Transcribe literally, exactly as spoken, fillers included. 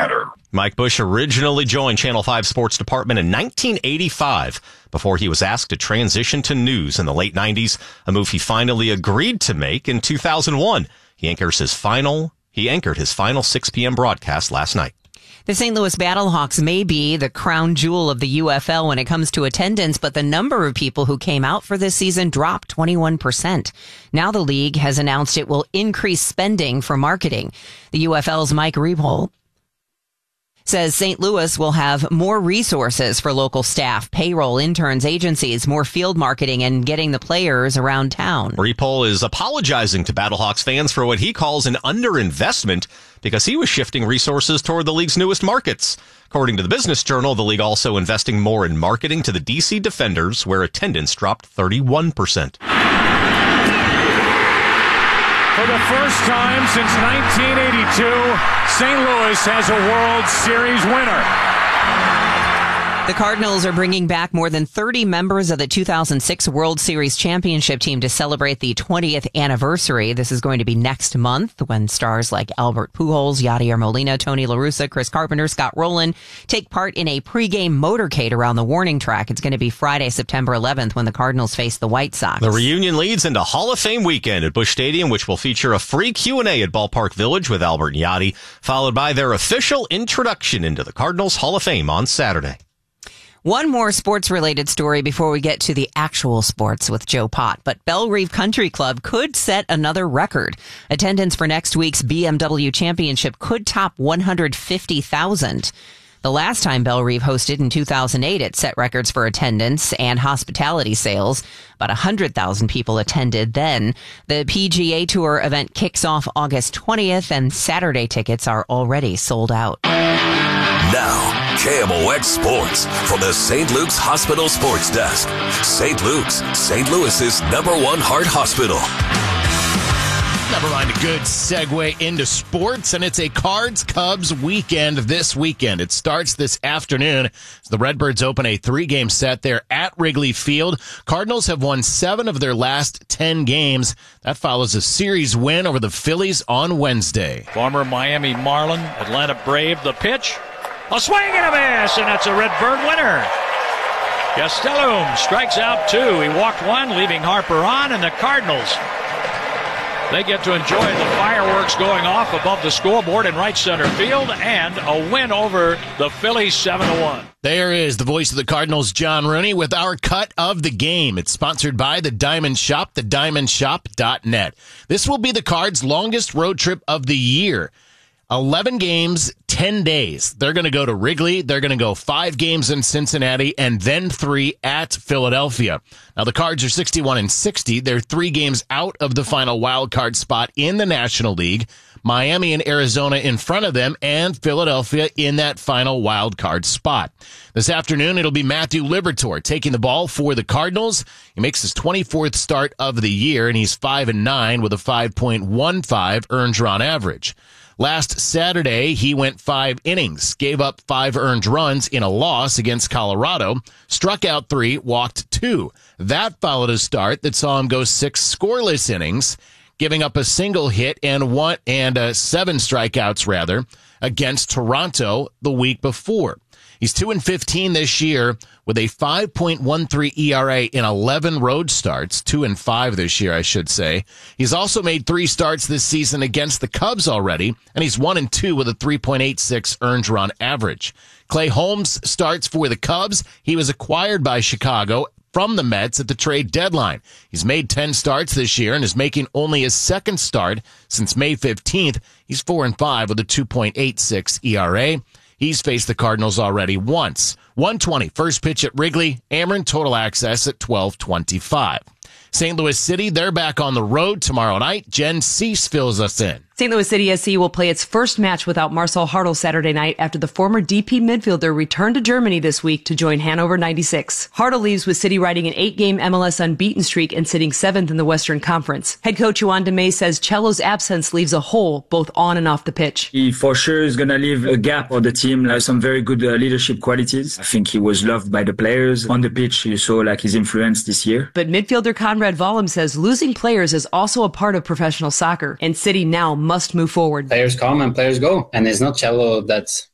matter. Mike Bush originally joined Channel five Sports Department in nineteen eighty-five before he was asked to transition to news in the late nineties, a move he finally agreed to make in two thousand one. He anchors his final, he anchored his final six p.m. broadcast last night. The Saint Louis Battlehawks may be the crown jewel of the U F L when it comes to attendance, but the number of people who came out for this season dropped twenty-one percent. Now the league has announced it will increase spending for marketing. The U F L's Mike Riepel says Saint Louis will have more resources for local staff, payroll, interns, agencies, more field marketing, and getting the players around town. Riepel is apologizing to Battlehawks fans for what he calls an underinvestment because he was shifting resources toward the league's newest markets. According to the Business Journal, the league also investing more in marketing to the D C Defenders, where attendance dropped thirty-one percent. For the first time since nineteen eighty-two, Saint Louis has a World Series winner. The Cardinals are bringing back more than thirty members of the two thousand six World Series championship team to celebrate the twentieth anniversary. This is going to be next month when stars like Albert Pujols, Yadier Molina, Tony La Russa, Chris Carpenter, Scott Rowland take part in a pregame motorcade around the warning track. It's going to be Friday, September eleventh when the Cardinals face the White Sox. The reunion leads into Hall of Fame weekend at Busch Stadium, which will feature a free Q and A at Ballpark Village with Albert and Yadi, followed by their official introduction into the Cardinals Hall of Fame on Saturday. One more sports-related story before we get to the actual sports with Joe Pott. But Bellerive Country Club could set another record. Attendance for next week's B M W Championship could top one hundred fifty thousand. The last time Bellerive hosted in two thousand eight, it set records for attendance and hospitality sales. About one hundred thousand people attended then. The P G A Tour event kicks off August twentieth, and Saturday tickets are already sold out. Now, K M O X Sports from the Saint Luke's Hospital Sports Desk. Saint Luke's, Saint Louis's number one heart hospital. Never mind, a good segue into sports, and it's a Cards-Cubs weekend this weekend. It starts this afternoon as the Redbirds open a three-game set there at Wrigley Field. Cardinals have won seven of their last ten games. That follows a series win over the Phillies on Wednesday. Former Miami Marlin, Atlanta Brave, the pitch. A swing and a miss, and that's a Redbird winner. Gastelum strikes out two. He walked one, leaving Harper on, and the Cardinals, they get to enjoy the fireworks going off above the scoreboard in right center field, and a win over the Phillies seven to one. There is the voice of the Cardinals, John Rooney, with our cut of the game. It's sponsored by the Diamond Shop, the diamond shop dot net. This will be the Cards' longest road trip of the year. eleven games, ten days. They're going to go to Wrigley. They're going to go five games in Cincinnati and then three at Philadelphia. Now, the Cards are sixty-one and sixty. They're three games out of the final wild card spot in the National League. Miami and Arizona in front of them, and Philadelphia in that final wild card spot. This afternoon, it'll be Matthew Liberatore taking the ball for the Cardinals. He makes his twenty-fourth start of the year, and he's five and nine with a five point one five earned run average. Last Saturday, he went five innings, gave up five earned runs in a loss against Colorado, struck out three, walked two. That followed a start that saw him go six scoreless innings, giving up a single hit and one and uh, seven strikeouts rather against Toronto the week before. He's two and fifteen this year with a five point one three E R A in eleven road starts, two and five this year, I should say. He's also made three starts this season against the Cubs already, and he's one and two with a three point eight six earned run average. Clay Holmes starts for the Cubs. He was acquired by Chicago from the Mets at the trade deadline. He's made ten starts this year and is making only his second start since May fifteenth. He's four and five with a two point eight six E R A. He's faced the Cardinals already once. one twenty, first pitch at Wrigley. Ameren Total Access at twelve twenty-five. Saint Louis City, they're back on the road tomorrow night. Jen Cease fills us in. Saint Louis City S C will play its first match without Marcel Hartl Saturday night after the former D P midfielder returned to Germany this week to join Hannover ninety-six. Hartl leaves with City riding an eight-game M L S unbeaten streak and sitting seventh in the Western Conference. Head coach Juan DeMay says Cello's absence leaves a hole both on and off the pitch. He for sure is going to leave a gap for the team. Like some very good uh, leadership qualities. I think he was loved by the players. On the pitch, you saw like his influence this year. But midfielder Conrad Vollum says losing players is also a part of professional soccer, and City now must move forward. Players come and players go, and it's not Cello that's